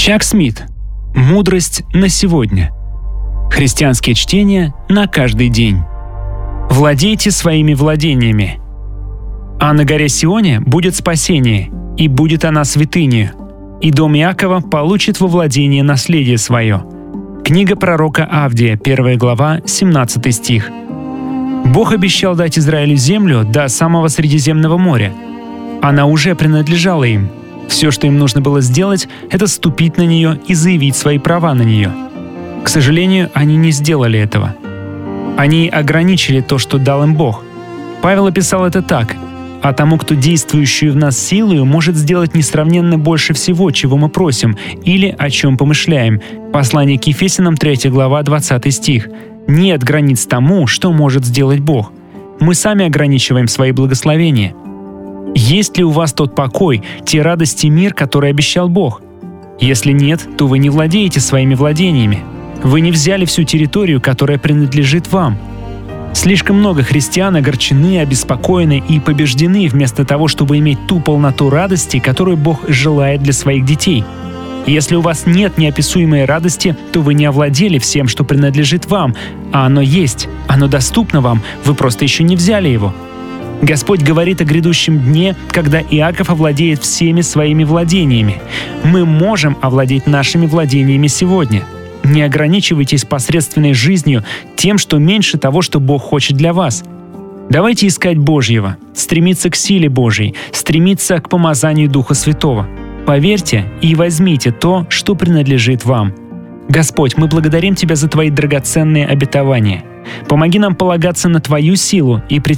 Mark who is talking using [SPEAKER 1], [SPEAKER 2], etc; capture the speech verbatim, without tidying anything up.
[SPEAKER 1] Чак Смит. Мудрость на сегодня. Христианские чтения на каждый день. Владейте своими владениями. А на горе Сионе будет спасение, и будет она святынею, и дом Иакова получит во владение наследие свое. Книга пророка Авдия, первая глава, семнадцатый стих. Бог обещал дать Израилю землю до самого Средиземного моря. Она уже принадлежала им. Все, что им нужно было сделать, это ступить на нее и заявить свои права на нее. К сожалению, они не сделали этого. Они ограничили то, что дал им Бог. Павел описал это так: «А тому, кто действующую в нас силою, может сделать несравненно больше всего, чего мы просим, или о чем помышляем». Послание к Ефесянам, третья глава, двадцатый стих. Нет границ тому, что может сделать Бог. Мы сами ограничиваем свои благословения. Есть ли у вас тот покой, те радости и мир, который обещал Бог? Если нет, то вы не владеете своими владениями. Вы не взяли всю территорию, которая принадлежит вам. Слишком много христиан огорчены, обеспокоены и побеждены вместо того, чтобы иметь ту полноту радости, которую Бог желает для своих детей. Если у вас нет неописуемой радости, то вы не овладели всем, что принадлежит вам, а оно есть, оно доступно вам, вы просто еще не взяли его. Господь говорит о грядущем дне, когда Иаков овладеет всеми своими владениями. Мы можем овладеть нашими владениями сегодня. Не ограничивайтесь посредственной жизнью тем, что меньше того, что Бог хочет для вас. Давайте искать Божьего, стремиться к силе Божьей, стремиться к помазанию Духа Святого. Поверьте и возьмите то, что принадлежит вам. Господь, мы благодарим Тебя за Твои драгоценные обетования. Помоги нам полагаться на Твою силу и